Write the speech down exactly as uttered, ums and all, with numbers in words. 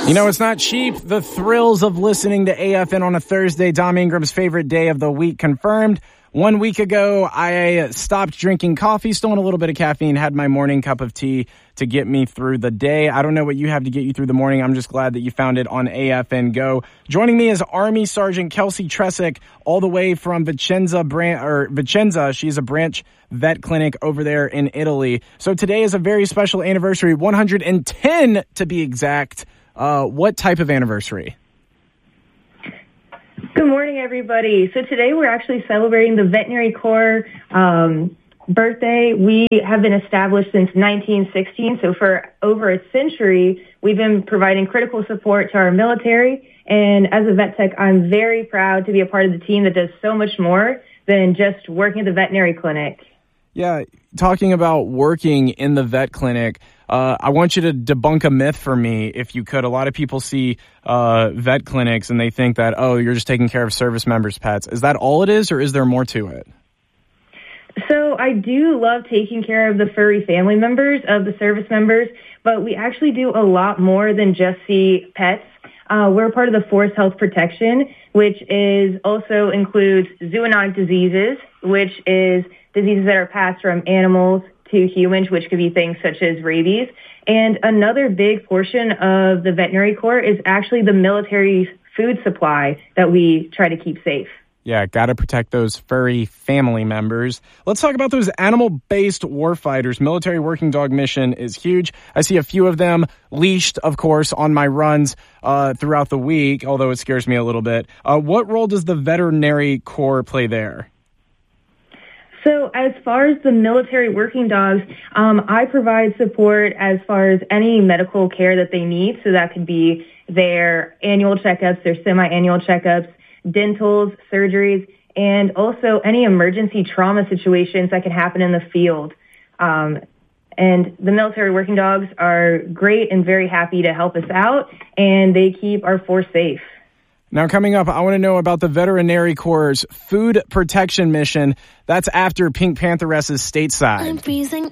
You know, it's not cheap. The thrills of listening to A F N on a Thursday, Dom Ingram's favorite day of the week confirmed. One week ago, I stopped drinking coffee, still on a little bit of caffeine, had my morning cup of tea to get me through the day. I don't know what you have to get you through the morning. I'm just glad that you found it on A F N Go. Joining me is Army Sergeant Kelsey Tresick, all the way from Vicenza, Bran- or Vicenza. She's a branch vet clinic over there in Italy. So today is a very special anniversary, one hundred ten to be exact. Uh, what type of anniversary? Good morning, everybody. So today we're actually celebrating the Veterinary Corps um, birthday. We have been established since nineteen sixteen. So for over a century, we've been providing critical support to our military. And as a vet tech, I'm very proud to be a part of the team that does so much more than just working at the veterinary clinic. Yeah, talking about working in the vet clinic, uh, I want you to debunk a myth for me, if you could. A lot of people see uh, vet clinics and they think that, oh, you're just taking care of service members' pets. Is that all it is, or is there more to it? So I do love taking care of the furry family members of the service members, but we actually do a lot more than just see pets. Uh, we're part of the Forest Health Protection, which is also includes zoonotic diseases, which is diseases that are passed from animals to humans, which could be things such as rabies. And another big portion of the Veterinary Corps is actually the military's food supply that we try to keep safe. Yeah, got to protect those furry family members. Let's talk about those animal-based warfighters. Military Working Dog Mission is huge. I see a few of them leashed, of course, on my runs uh, throughout the week, although it scares me a little bit. Uh, what role does the Veterinary Corps play there? So as far as the military working dogs, um, I provide support as far as any medical care that they need. So that could be their annual checkups, their semi-annual checkups, dentals, surgeries, and also any emergency trauma situations that can happen in the field. Um, and the military working dogs are great and very happy to help us out, and they keep our force safe. Now, coming up, I want to know about the Veterinary Corps' food protection mission. That's after Pink Pantheress' Stateside. I'm freezing.